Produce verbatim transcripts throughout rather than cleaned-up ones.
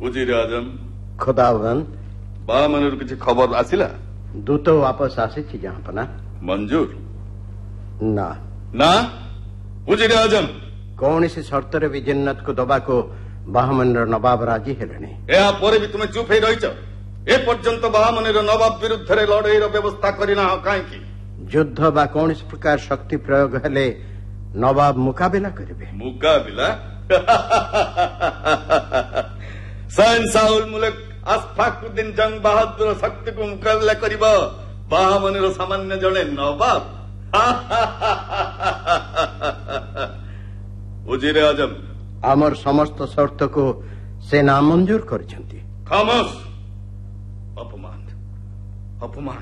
उजिर आजम खुदावन बामनर किसी खबर आसिला दूत वापस आसी जहाँपना मंजूर ना ना उजिर आजम कौन सी शर्त भी जिन्नत को दबा को बाहमन नवाब राजी हेले या भी तुम्हें चुप हो रही ए पर्यंत बाहमनिर नवाब विरुद्ध लड़ाई व्यवस्था करना कहीं युद्ध बा कौन प्रकार शक्ति प्रयोग हेले नवाब मुकाबिला करेंगे मुकाबिला सहनशाहुल मुल्क अशफाकुद्दीन जंग बहादुर शक्ति को मुकाबिला करिब बाहमनिर सामान्य जड़े नवाब उजिर आजम आमर समस्त शर्त को से नामंजूर करछंती खामोश अपमान अपमान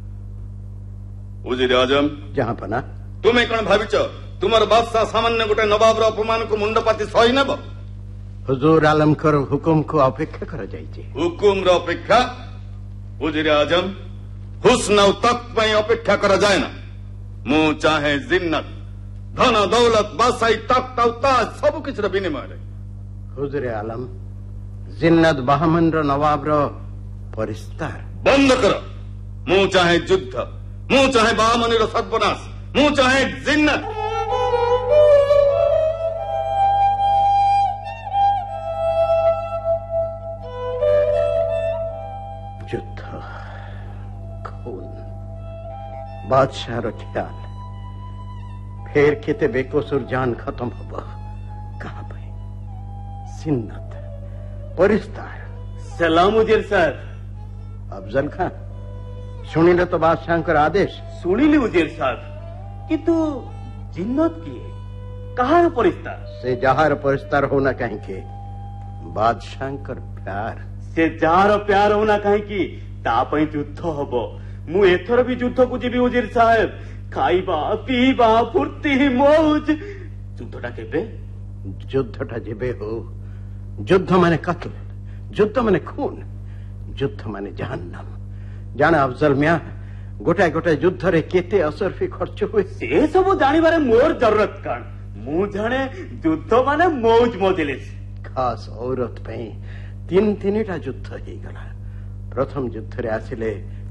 उजिर आजम जहाँपना तुम्हें कौन भाविच तुमर बादशाह सामान्य गोटे नवाब अपमान को मुंडपाती सही नेब हुजूर आलमकर हुकुम को अपेक्षा कर जाइए हुकुम अपेक्षा उजिर आजम हुस्न तख्त अपेक्षा कर जाए ना मु चाहे जिन्नत धन दौलत बादशाही तख्त ताज सब किसी विनिमय हुजूर आलम जिन्नत बाहमन नवाब रो परिस्तार बंद कर मु चाहे युद्ध मु चाहे बाहमनी सर्वनाश मु चाहे जिन्नत युद्ध खून बादशाह रो ख्याल फिर केते बेकसूर जान खत्म हब कहाँ पे जिन्नत परिस्तार सलाम उजिर सर अफजल खान शुणिले तो बादशाह आदेश शुणिली उजिर साहब किंतु जिन्नत किए कहाँ परिस्तार से जहार परिस्तार होना कहीं के बादशाह प्यार से जार प्यार होना कहीं की तापई युद्ध हब मु एथर भी युद्ध को जीवी उजिर साहेब खाइबा पीबा फुर्ती मौज युद्धटा केबे युद्धटा जेबे हो युद्ध माने कत्ल युद्ध माने खून युद्ध माने जहन्नम जाने अफजल मिया गोटे गोटे युद्ध रे केते असरफी खर्च हुए से सब जानिबारे मोर जरूरत कान मु जाने युद्ध माने मौज मजलिस खास औरत पे तीन तीनटा युद्ध ही गला प्रथम युद्ध रे आसिले